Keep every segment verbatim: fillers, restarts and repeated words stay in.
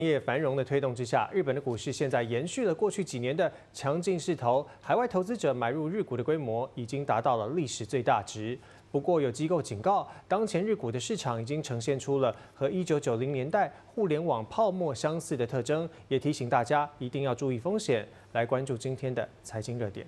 业繁荣的推动之下，日本的股市现在延续了过去几年的强劲势头，海外投资者买入日股的规模已经达到了历史最大值。不过，有机构警告，当前日股的市场已经呈现出了和一九九零年代互联网泡沫相似的特征，也提醒大家一定要注意风险。来关注今天的财经热点。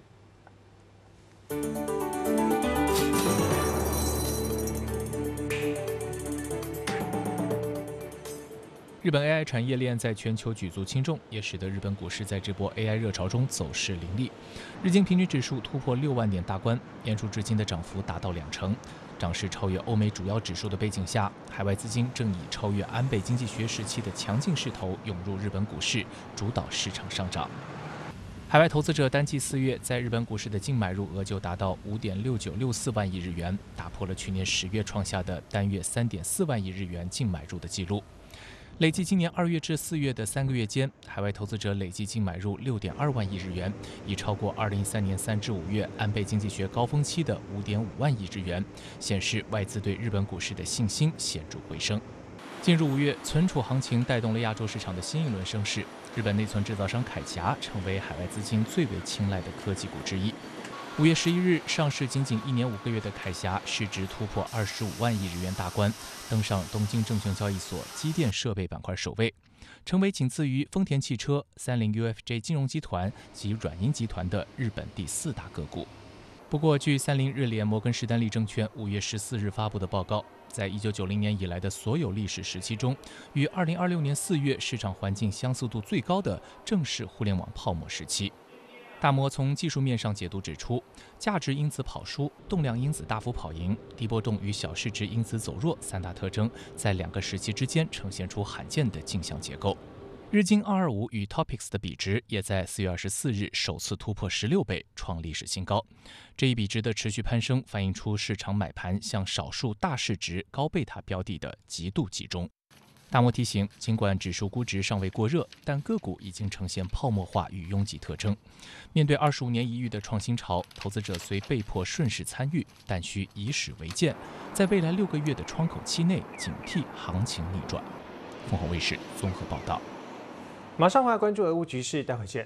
日本 A I 产业链在全球举足轻重，也使得日本股市在这波 A I 热潮中走势凌厉。日经平均指数突破六万点大关，年初至今的涨幅达到两成。涨势超越欧美主要指数的背景下，海外资金正以超越安倍经济学时期的强劲势头涌入日本股市，主导市场上涨。海外投资者单季四月在日本股市的净买入额就达到五点六九六四万亿日元，打破了去年十月创下的单月三点四万亿日元净买入的记录。累计今年二月至四月的三个月间，海外投资者累计净买入六点二万亿日元，已超过二零一三年三至五月安倍经济学高峰期的五点五万亿日元，显示外资对日本股市的信心显著回升。进入五月，存储行情带动了亚洲市场的新一轮升势，日本内存制造商凯霞成为海外资金最为青睐的科技股之一。五月十一日上市仅仅一年五个月的凯霞，市值突破二十五万亿日元大关，登上东京证券交易所机电设备板块首位，成为仅次于丰田汽车、三菱 U F J 金融集团及软银集团的日本第四大个股。不过，据三菱日联摩根士丹利证券五月十四日发布的报告，在一九九零年以来的所有历史时期中，与二零二六年四月市场环境相似度最高的正是互联网泡沫时期。大摩从技术面上解读指出，价值因子跑输、动量因子大幅跑赢、低波动与小市值因子走弱三大特征，在两个时期之间呈现出罕见的镜像结构。日经二二五与 Topix 的比值也在四月二十四日首次突破十六倍，创历史新高。这一比值的持续攀升，反映出市场买盘向少数大市值、高贝塔标的的极度集中。大摩提醒，尽管指数估值尚未过热，但个股已经呈现泡沫化与拥挤特征。面对二十五年一遇的创新潮，投资者虽被迫顺势参与，但需以史为鉴，在未来六个月的窗口期内警惕行情逆转。凤凰卫视综合报道。 马上回来关注俄乌局势，待会见。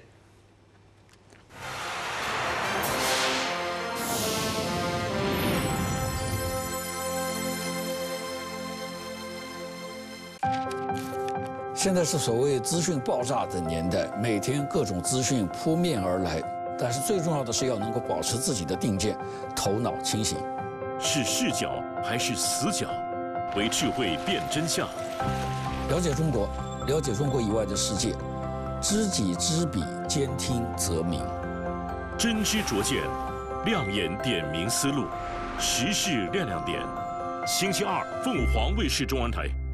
现在是所谓资讯爆炸的年代，每天各种资讯扑面而来，但是最重要的是要能够保持自己的定见，头脑清醒。 是视角还是死角？为智慧辨真相。 了解中国，了解中国以外的世界，知己知彼，兼听则明。 真知灼见，亮眼点明思路，时事亮亮点。星期二，凤凰卫视中文台。